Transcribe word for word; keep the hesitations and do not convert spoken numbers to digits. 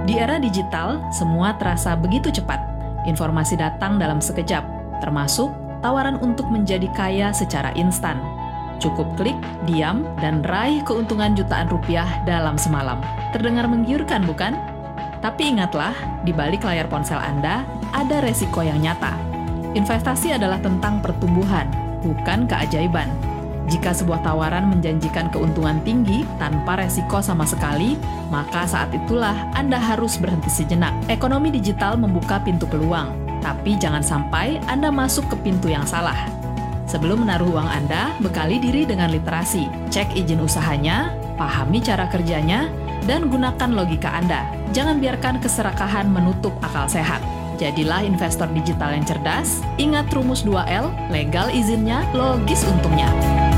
Di era digital, semua terasa begitu cepat. Informasi datang dalam sekejap, termasuk tawaran untuk menjadi kaya secara instan. Cukup klik, diam, dan raih keuntungan jutaan rupiah dalam semalam. Terdengar menggiurkan, bukan? Tapi ingatlah, di balik layar ponsel Anda, ada resiko yang nyata. Investasi adalah tentang pertumbuhan, bukan keajaiban. Jika sebuah tawaran menjanjikan keuntungan tinggi tanpa resiko sama sekali, maka saat itulah Anda harus berhenti sejenak. Ekonomi digital membuka pintu peluang, tapi jangan sampai Anda masuk ke pintu yang salah. Sebelum menaruh uang Anda, bekali diri dengan literasi. Cek izin usahanya, pahami cara kerjanya, dan gunakan logika Anda. Jangan biarkan keserakahan menutup akal sehat. Jadilah investor digital yang cerdas. Ingat rumus dua L, legal izinnya, logis untungnya.